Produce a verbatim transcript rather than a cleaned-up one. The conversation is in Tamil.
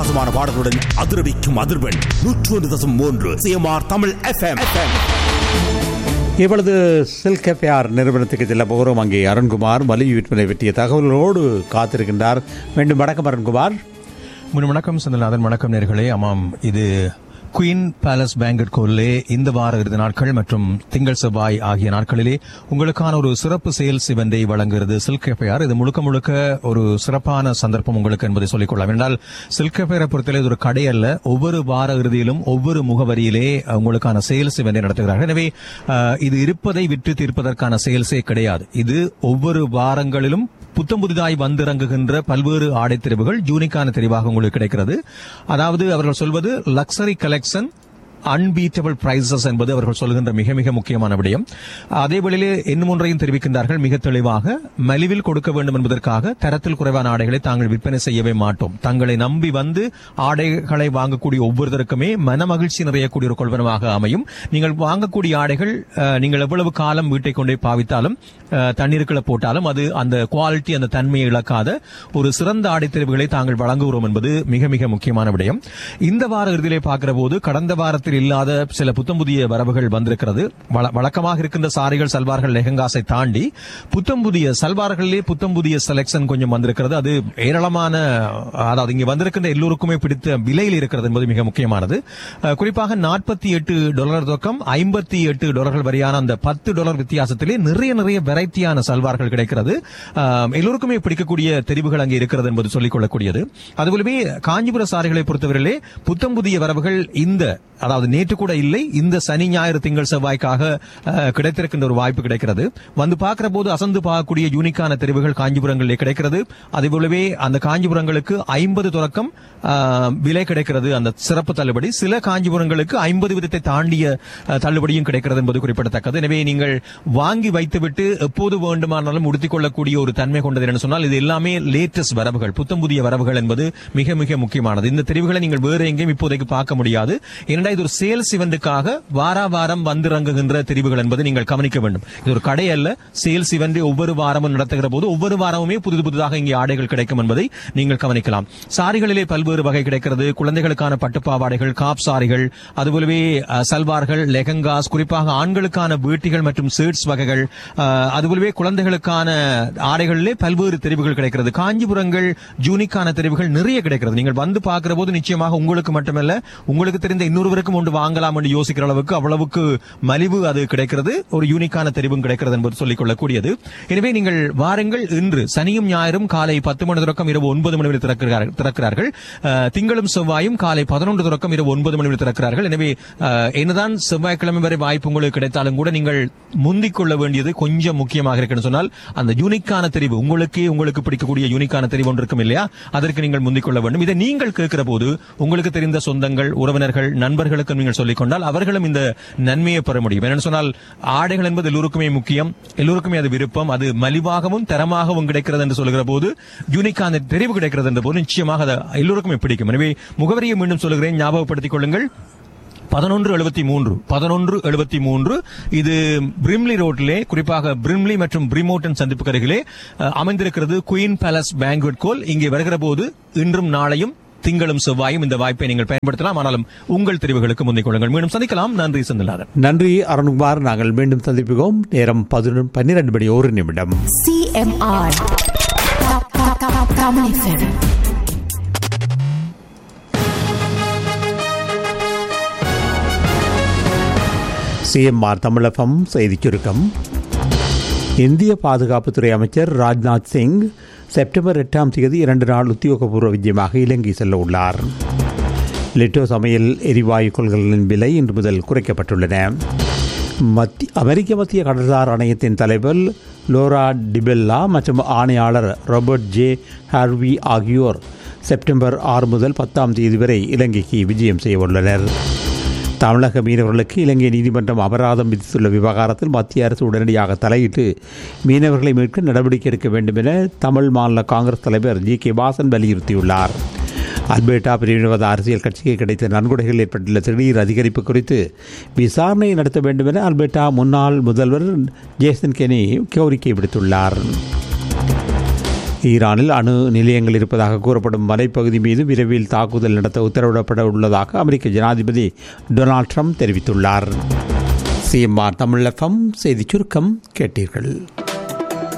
வித்தியாசமான பாடலுடன் அதிரவிக்கும் அதிர்வெண் நூற்று ஒன்று தசம் மூன்று சிஎம்ஆர் தமிழ் எஃப்எம். இப்பொழுது சில்க் கேஃபேஆர் நிறுவனத்துக்கு செல்ல போகிறோம். அங்கே அருண்குமார் மலிவு விற்பனை பற்றிய தகவல்களோடு காத்திருக்கின்றார். மீண்டும் வணக்கம் அருண்குமார். முன் வணக்கம் செந்தில்நாதன். வணக்கம் நேர்களே. ஆமாம், இது குயின் பேலஸ் பேங்கட் ஹாலிலே இந்த வார இறுதி நாட்கள் மற்றும் திங்கள் செவ்வாய் ஆகிய நாட்களிலே உங்களுக்கான ஒரு சிறப்பு சேல்ஸ் இவெண்டை வழங்குகிறது சில்க் கேஃபேஆர். இது முழுக்க முழுக்க ஒரு சிறப்பான சந்தர்ப்பம் உங்களுக்கு என்பதை சொல்லிக் கொள்ளலாம். என்றால் சில்க் கேஃபேரை பொறுத்தவரை இது ஒரு கடை அல்ல. ஒவ்வொரு வார இறுதியிலும் ஒவ்வொரு முகவரியிலே உங்களுக்கான சேல்ஸ் இவெண்டை நடத்துகிறார்கள். எனவே இது இருப்பதை விற்று தீர்ப்பதற்கான சேல்ஸே கிடையாது. இது ஒவ்வொரு வாரங்களிலும் புத்தம் புதிதாய் வந்திறங்குகின்ற பல்வேறு ஆடை தெரிவுகள் யூனிக்கான தெரிவாக உங்களுக்கு கிடைக்கிறது. அதாவது அவர்கள் சொல்வது லக்ஸரி கலெக்ஷன் அன்பீட்டபிள் பிரைசஸ் என்பது அவர்கள் சொல்கின்ற மிக மிக முக்கியமான விடயம். அதே வேளையிலே இன்னும் ஒன்றையும் தெரிவிக்கின்றார்கள் மிக தெளிவாக. மலிவில் கொடுக்க வேண்டும் என்பதற்காக தரத்தில் குறைவான ஆடைகளை தாங்கள் விற்பனை செய்யவே மாட்டோம். தங்களை நம்பி வந்து ஆடைகளை வாங்கக்கூடிய ஒவ்வொருத்தருக்குமே மன மகிழ்ச்சி நிறையக்கூடிய ஒரு கொள்வனமாக அமையும். நீங்கள் வாங்கக்கூடிய ஆடைகள் நீங்கள் எவ்வளவு காலம் வீட்டை கொண்டே பாவித்தாலும் தண்ணீருக்குள்ள போட்டாலும் அது அந்த குவாலிட்டி அந்த தன்மையை இழக்காத ஒரு சிறந்த ஆடை தெரிவுகளை தாங்கள் வழங்குகிறோம் என்பது மிக மிக முக்கியமான விடயம். இந்த வார இறுதியிலே பார்க்கிற போது கடந்த வாரத்தில் இல்லாத சில புத்தம் புதிய வரவுகள் வந்திருக்கிறது. வழக்கமாக இருக்கின்ற சாரிகள் சல்வார்கள் லெஹங்காஸை தாண்டி புத்தம் புதிய சல்வார்களிலே புத்தம் புதிய செலக்ஷன் கொஞ்சம் வந்திருக்கிறது. அது ஏராளமான, அதாவது இங்கே வந்திருக்கின்ற எல்லோருக்குமே பிடித்த விலையில் இருக்கிறது என்பது மிக முக்கியமானது. குறிப்பாக நாற்பத்தி எட்டு டாலர் தொடக்கம் ஐம்பத்தி எட்டு டாலர்கள் வரையான அந்த பத்து டாலர் வித்தியாசத்திலே நிறைய நிறைய வெரைட்டியான சல்வார்கள் கிடைக்கிறது. எல்லோருக்குமே பிடிக்கக்கூடிய தெரிவுகள் அங்கே இருக்கிறது என்பது சொல்லிக் கொள்ளக்கூடியது. அதுபோலவே காஞ்சிபுர சாரிகளை பொறுத்தவரையிலே புத்தம் புதிய வரவுகள் இந்த, அதாவது நேற்று கூட இல்லை, இந்த சனி ஞாயிறு திங்கள் செவ்வாய்க்காக கிடைத்திருக்கின்ற ஒரு வாய்ப்பு கிடைக்கிறது. வந்து பார்க்கிற போது அசந்து பார்க்கக்கூடிய யூனிக்கான தெரிவுகள் காஞ்சிபுரங்களிலே கிடைக்கிறது. அதேபோலவே அந்த காஞ்சிபுரங்களுக்கு ஐம்பது தொடக்கம் விலை கிடைக்கிறது அந்த சிறப்பு தள்ளுபடி. சில காஞ்சிபுரங்களுக்கு ஐம்பது விதத்தை தாண்டிய தள்ளுபடியும் கிடைக்கிறது என்பது குறிப்பிடத்தக்கது. எனவே நீங்கள் வாங்கி வைத்துவிட்டு எப்போது வேண்டுமானாலும் உடுத்திக் கொள்ளக்கூடிய ஒரு தன்மை கொண்டது என்று சொன்னால் இது எல்லாமே லேட்டஸ்ட் வரவுகள், புத்தம் புதிய வரவுகள் என்பது மிக மிக முக்கியமானது. இந்த தெரிவுகளை நீங்கள் வேறு எங்கேயும் இப்போதைக்கு பார்க்க முடியாது. ஏனென்றால் இது ஒரு சேல்ஸ் இவெண்டுக்காக வார வாரம் வந்திறங்குகின்ற தெரிவுகள் என்பதை நீங்கள் கவனிக்க வேண்டும். இது ஒரு கடை அல்ல, சேல்ஸ் இவெண்டை ஒவ்வொரு வாரமும் நடத்துகிற போது ஒவ்வொரு வாரமுமே புது புதிதாக இங்கே ஆடைகள் கிடைக்கும் என்பதை நீங்கள் கவனிக்கலாம். சாரிகளிலே பல்வேறு வகை கிடைக்கிறது. குழந்தைகளுக்கான பட்டுப்பாவாடைகள், காப் சாரிகள், அதுபோலவே சல்வார்கள், லெஹங்காஸ், குறிப்பாக ஆண்களுக்கான வேட்டிகள் மற்றும் ஷர்ட்ஸ் வகைகள், அதுபோலவே குழந்தைகளுக்கான ஆடைகளிலே பல்வேறு தெரிவுகள் கிடைக்கிறது. காஞ்சிபுரங்கள் யூனிக்கான தெரிவுகள் நிறைய கிடைக்கிறது. நீங்கள் வந்து பார்க்கிற போது நிச்சயமாக உங்களுக்கு மட்டுமல்ல, உங்களுக்கு தெரிந்த இன்னொருவருக்கும் ஒன்று வாங்கலாம் என்று யோசிக்கிற அளவுக்கு அவ்வளவுக்கு மலிவு அது கிடைக்கிறது. ஒரு யூனிக்கான தெரிவும் கிடைக்கிறது என்பது சொல்லிக் கொள்ளக்கூடியது. எனவே நீங்கள் வாருங்கள். இன்று சனியும் ஞாயிறும் காலை பத்து மணி தொடக்கம் இரவு ஒன்பது மணி வரை திறக்கிறார்கள். திங்களும் செவ்வாயும் காலை பதினொன்று தொடக்கம் இரவு ஒன்பது மணி வரை திறக்கிறார்கள். எனவே என்னதான் செவ்வாய்க்கிழமை வரை வாய்ப்பு உங்களுக்கு கிடைத்தாலும் கூட நீங்கள் முந்திக் கொள்ள வேண்டியது கொஞ்சம் முக்கியமாக இருக்குன்னு சொன்னால் அந்த யூனிக்கான தெரிவு, உங்களுக்கு உங்களுக்கு பிடிக்கக்கூடிய யூனிக்கான தெரிவு ஒன்று இருக்கும் இல்லையா, அதற்கு நீங்கள் முந்திக் கொள்ள வேண்டும். இதை நீங்கள் கேட்கிற போது உங்களுக்கு தெரிந்த சொந்தங்கள், உறவினர்கள், நண்பர்களுக்கு நீங்கள் சொல்லிக் கொண்டால் அவர்களும் இந்த நன்மையை பெற முடியும். என்னன்னு சொன்னால் ஆடைகள் என்பது எல்லோருக்குமே முக்கியம், எல்லோருக்குமே அது விருப்பம். அது மலிவாகவும் தரமாகவும் கிடைக்கிறது என்று சொல்கிற போது யூனிக்கான தெரிவு கிடைக்கிறது என்ற போது நிச்சயமாக அது எல்லோருக்குமே பிடிக்கும். எனவே முகவரியை மீண்டும் சொல்கிறேன், ஞாபகப்படுத்திக் கொள்ளுங்கள். பதினொன்று எழுபத்தி மூன்று பதினொன்று எழுபத்தி மூன்று இது பிரிம்லி ரோட்டிலே, குறிப்பாக பிரிம்லி மற்றும் பிரிமோட்டன் சந்திப்புக்கு அருகிலே அமைந்திருக்கிறது குயின் பேலஸ் பேங்க்வெட் ஹால். இங்கே வருகிற போது இன்றும் நாளையும் திங்களும் செவ்வாயும் இந்த வாய்ப்பை நீங்கள் பயன்படுத்தலாம். ஆனாலும் உங்கள் தெரிவுகளுக்கு முந்திக் கொள்ளுங்கள். மீண்டும் சந்திக்கலாம். நன்றி செந்தில்நாதன். நன்றி அருண்குமார். நாங்கள் மீண்டும் சந்திப்போம். நேரம் பன்னிரண்டு மணி ஒரு நிமிடம். சிஎம்ஆர் சிஎம்ஆர் தமிழகம் செய்திச் சுருக்கம். இந்திய பாதுகாப்புத்துறை அமைச்சர் ராஜ்நாத் சிங் செப்டம்பர் எட்டாம் தேதி இரண்டு நாள் உத்தியோகபூர்வ விஜயமாக இலங்கை செல்ல உள்ளார். லிட்டோ சமையல் எரிவாயு கொள்கலனின் விலை இன்று முதல் குறைக்கப்பட்டுள்ளன. மத்திய அமெரிக்க மத்திய கடல்சார் ஆணையத்தின் தலைவர் லோரா டிபெல்லா மற்றும் ஆணையாளர் ராபர்ட் ஜே ஹார்வி ஆகியோர் செப்டம்பர் ஆறு முதல் பத்தாம் தேதி வரை இலங்கைக்கு விஜயம் செய்ய உள்ளனர். தமிழக மீனவர்களுக்கு இலங்கை நீதிமன்றம் அபராதம் விதித்துள்ள விவகாரத்தில் மத்திய அரசு உடனடியாக தலையிட்டு மீனவர்களை மீட்க நடவடிக்கை எடுக்க வேண்டும் என தமிழ் மாநில காங்கிரஸ் தலைவர் ஜி கே வாசன் வலியுறுத்தியுள்ளார். அல்பர்டா பிரிவினவாத அரசியல் கட்சிக்கு கிடைத்த நன்கொடைகள் ஏற்பட்டுள்ள திடீர் அதிகரிப்பு குறித்து விசாரணை நடத்த வேண்டும் என அல்பர்டா முன்னாள் முதல்வர் ஜேசன் கெனி கோரிக்கை விடுத்துள்ளார். ஈரானில் அணு நிலையங்கள் இருப்பதாக கூறப்படும் மலைப்பகுதி மீது விரைவில் தாக்குதல் நடத்த உத்தரவிடப்பட உள்ளதாக அமெரிக்க ஜனாதிபதி டொனால்ட் ட்ரம்ப் தெரிவித்துள்ளார். சிஎம்ஆர் தமிழ் எஃப்எம் செய்திச் சுருக்கம் கேட்டீர்கள்.